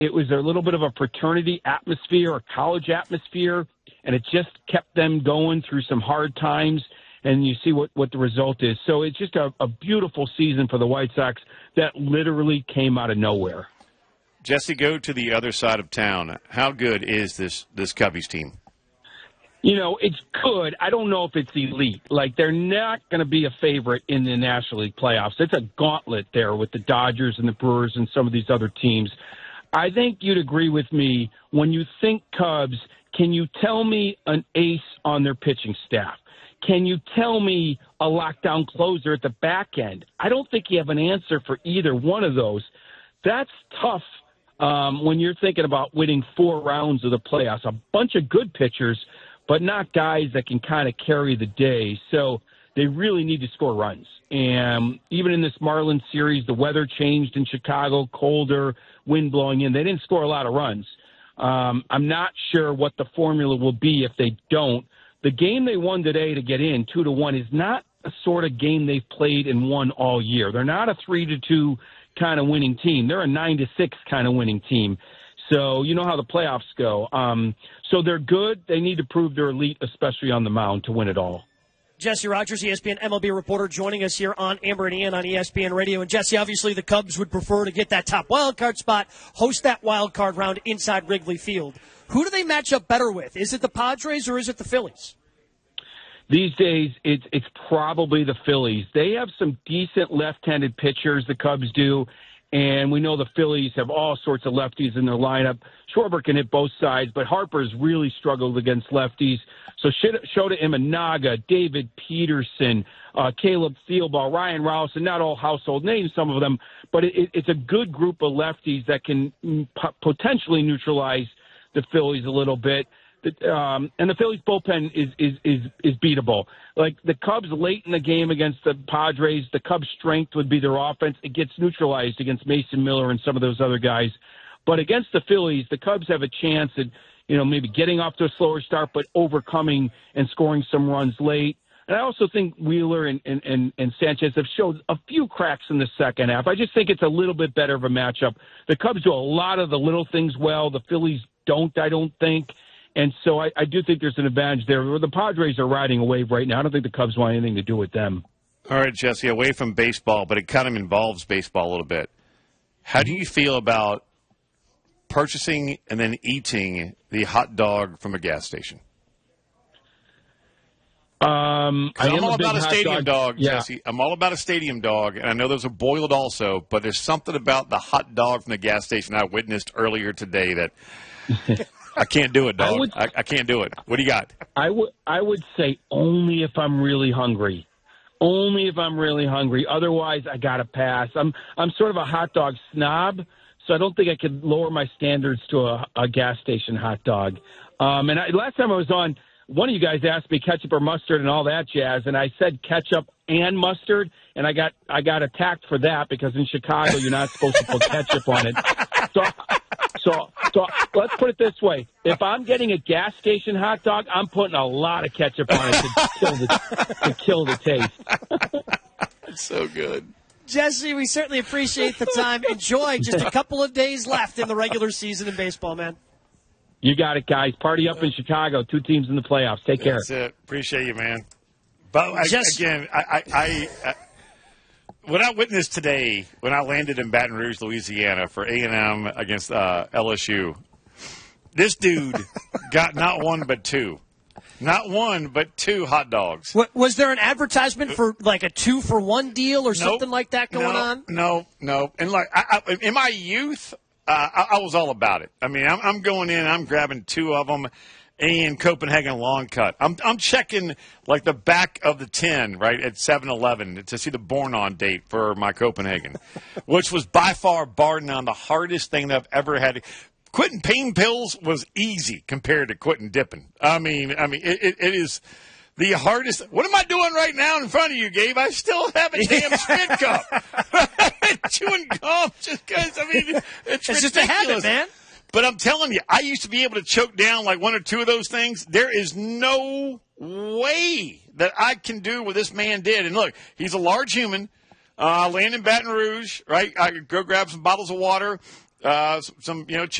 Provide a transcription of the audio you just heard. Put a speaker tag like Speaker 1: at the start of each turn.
Speaker 1: It was a little bit of a fraternity atmosphere, a college atmosphere, and it just kept them going through some hard times. And you see what the result is. So it's just a beautiful season for the White Sox that literally came out of nowhere.
Speaker 2: Jesse, go to the other side of town. How good is this Cubbies team?
Speaker 1: You know, it's good. I don't know if it's elite. Like, they're not going to be a favorite in the National League playoffs. It's a gauntlet there with the Dodgers and the Brewers and some of these other teams. I think you'd agree with me. When you think Cubs, can you tell me an ace on their pitching staff? Can you tell me a lockdown closer at the back end? I don't think you have an answer for either one of those. That's tough when you're thinking about winning 4 rounds of the playoffs. A bunch of good pitchers, but not guys that can kind of carry the day. So they really need to score runs. And even in this Marlins series, the weather changed in Chicago, colder, wind blowing in. They didn't score a lot of runs. I'm not sure what the formula will be if they don't. The game they won today to get in, 2-1, is not a sort of game they've played and won all year. They're not a 3-2 kind of winning team. They're a 9-6 kind of winning team. So you know how the playoffs go. So they're good. They need to prove they're elite, especially on the mound, to win it all.
Speaker 3: Jesse Rogers, ESPN MLB reporter, joining us here on Amber and Ian on ESPN Radio. And, Jesse, obviously the Cubs would prefer to get that top wild card spot, host that wild card round inside Wrigley Field. Who do they match up better with? Is it the Padres or is it the Phillies?
Speaker 1: These days, it's probably the Phillies. They have some decent left-handed pitchers, the Cubs do, and we know the Phillies have all sorts of lefties in their lineup. Schwarber can hit both sides, but Harper's really struggled against lefties. So Shota Imanaga, David Peterson, Caleb Thielball, Ryan Rouse, and not all household names, some of them, but it's a good group of lefties that can potentially neutralize the Phillies a little bit. And the Phillies bullpen is beatable. Like the Cubs late in the game against the Padres, the Cubs' strength would be their offense. It gets neutralized against Mason Miller and some of those other guys. But against the Phillies, the Cubs have a chance at, maybe getting off to a slower start, but overcoming and scoring some runs late. And I also think Wheeler and Sanchez have showed a few cracks in the second half. I just think it's a little bit better of a matchup. The Cubs do a lot of the little things well. The Phillies don't, I don't think. And so I do think there's an advantage there. The Padres are riding a wave right now. I don't think the Cubs want anything to do with them.
Speaker 2: All right, Jesse, away from baseball, but it kind of involves baseball a little bit. How do you feel about purchasing and then eating the hot dog from a gas station? I'm all about a stadium dog, Jesse. I'm all about a stadium dog, and I know those are boiled also, but there's something about the hot dog from the gas station I witnessed earlier today that I can't do it, dog. I can't do it. What do you got?
Speaker 1: I would say only if I'm really hungry. Only if I'm really hungry. Otherwise, I got to pass. I'm sort of a hot dog snob, so I don't think I could lower my standards to a gas station hot dog. Last time I was on, one of you guys asked me ketchup or mustard and all that jazz, and I said ketchup and mustard, and I got attacked for that because in Chicago you're not supposed to put ketchup on it. So let's put it this way. If I'm getting a gas station hot dog, I'm putting a lot of ketchup on it to kill the taste.
Speaker 2: That's so good.
Speaker 3: Jesse, we certainly appreciate the time. Enjoy just a couple of days left in the regular season in baseball, man.
Speaker 1: You got it, guys. Party up in Chicago. 2 teams in the playoffs. Take care.
Speaker 2: That's it. Appreciate you, man. But again, what I witnessed today when I landed in Baton Rouge, Louisiana for A&M against LSU, this dude got not one but two. Not one, but 2 hot dogs.
Speaker 3: Was there an advertisement for like a 2-for-1 deal or something like that going on?
Speaker 2: No. And in my youth, I was all about it. I mean, I'm going in, I'm grabbing 2 of them, and Copenhagen long cut. I'm checking like the back of the tin, right, at 7-Eleven to see the born-on date for my Copenhagen, which was by far, bar none, the hardest thing that I've ever had. Quitting pain pills was easy compared to quitting dipping. I mean, it is the hardest. What am I doing right now in front of you, Gabe? I still have a damn spit cup. Chewing gum just because, it's
Speaker 3: just a habit, man.
Speaker 2: But I'm telling you, I used to be able to choke down like 1 or 2 of those things. There is no way that I can do what this man did. And look, he's a large human. I land in Baton Rouge, right? I go grab some bottles of water. some